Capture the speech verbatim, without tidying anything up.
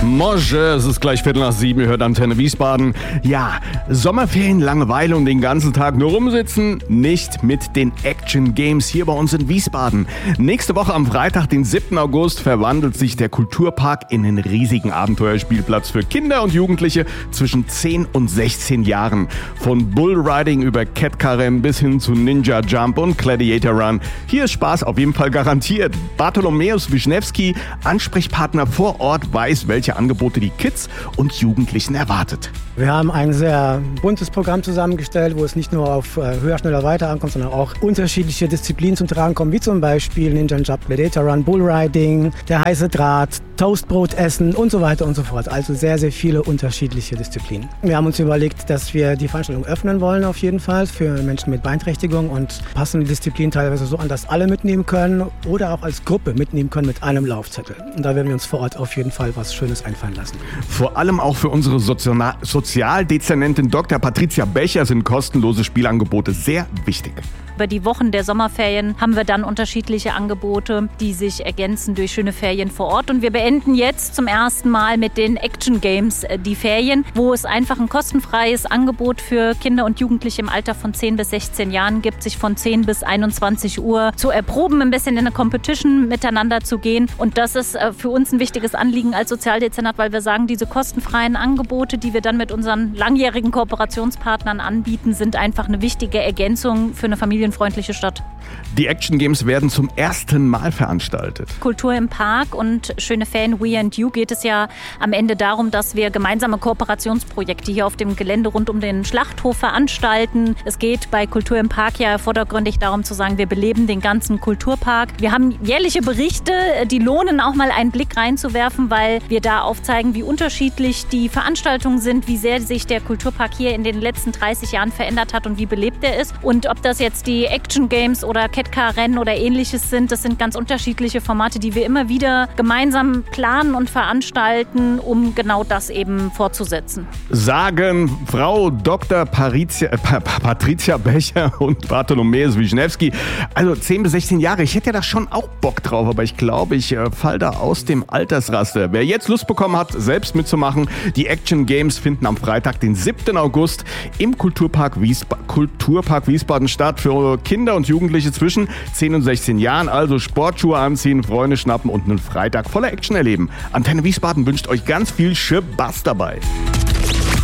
Moje, es ist gleich Viertel nach sieben, ihr hört Antenne Wiesbaden. Ja, Sommerferien, Langeweile und den ganzen Tag nur rumsitzen? Nicht mit den Action Games hier bei uns in Wiesbaden. Nächste Woche am Freitag, den siebten August, verwandelt sich der Kulturpark in einen riesigen Abenteuerspielplatz für Kinder und Jugendliche zwischen zehn und sechzehn Jahren. Von Bullriding über Catcar-Rennen bis hin zu Ninja Jump und Gladiator Run. Hier ist Spaß auf jeden Fall garantiert. Bartholomäus Wischnewski, Ansprechpartner vor Ort, weiß, welche Angebote die Kids und Jugendlichen erwartet. Wir haben ein sehr buntes Programm zusammengestellt, wo es nicht nur auf äh, höher, schneller, weiter ankommt, sondern auch unterschiedliche Disziplinen zum Tragen kommen, wie zum Beispiel Ninja Jump, Gladiator Run, Bullriding, der heiße Draht, Toastbrot essen und so weiter und so fort. Also sehr, sehr viele unterschiedliche Disziplinen. Wir haben uns überlegt, dass wir die Veranstaltung öffnen wollen auf jeden Fall für Menschen mit Beeinträchtigung und passen die Disziplinen teilweise so an, dass alle mitnehmen können oder auch als Gruppe mitnehmen können mit einem Laufzettel. Und da werden wir uns vor Ort auf jeden Fall was Schönes einfallen lassen. Vor allem auch für unsere Sozial- Sozialdezernentin Doktor Patricia Becher sind kostenlose Spielangebote sehr wichtig. Über die Wochen der Sommerferien haben wir dann unterschiedliche Angebote, die sich ergänzen durch schöne Ferien vor Ort. Und wir beenden jetzt zum ersten Mal mit den Action Games die Ferien, wo es einfach ein kostenfreies Angebot für Kinder und Jugendliche im Alter von zehn bis sechzehn Jahren gibt, sich von zehn bis einundzwanzig Uhr zu erproben, ein bisschen in eine Competition miteinander zu gehen. Und das ist für uns ein wichtiges Anliegen als Sozialdezernat, weil wir sagen, diese kostenfreien Angebote, die wir dann mit unseren langjährigen Kooperationspartnern anbieten, sind einfach eine wichtige Ergänzung für eine familienfreundliche Stadt. Die Action Games werden zum ersten Mal veranstaltet. Kultur im Park und schöne Ferien We and You geht es ja am Ende darum, dass wir gemeinsame Kooperationsprojekte hier auf dem Gelände rund um den Schlachthof veranstalten. Es geht bei Kultur im Park ja vordergründig darum zu sagen, wir beleben den ganzen Kulturpark. Wir haben jährliche Berichte, die lohnen auch mal einen Blick reinzuwerfen, weil wir da aufzeigen, wie unterschiedlich die Veranstaltungen sind, wie sehr sich der Kulturpark hier in den letzten dreißig Jahren verändert hat und wie belebt er ist. Und ob das jetzt die Action Games oder Catcar-Rennen oder ähnliches sind, das sind ganz unterschiedliche Formate, die wir immer wieder gemeinsam planen und veranstalten, um genau das eben fortzusetzen. Sagen Frau Doktor Patricia, äh, Patricia Becher und Bartholomäus Wischnewski. Also zehn bis sechzehn Jahre, ich hätte ja da schon auch Bock drauf, aber ich glaube, ich äh, fall da aus dem Altersraster. Wer jetzt Lust bekommen hat, selbst mitzumachen, die Action Games finden am Freitag, den siebten August im Kulturpark, Wiesba- Kulturpark Wiesbaden statt für Kinder und Jugendliche zwischen zehn und sechzehn Jahren. Also Sportschuhe anziehen, Freunde schnappen und einen Freitag voller Action erleben. Antenne Wiesbaden wünscht euch ganz viel Spaß dabei.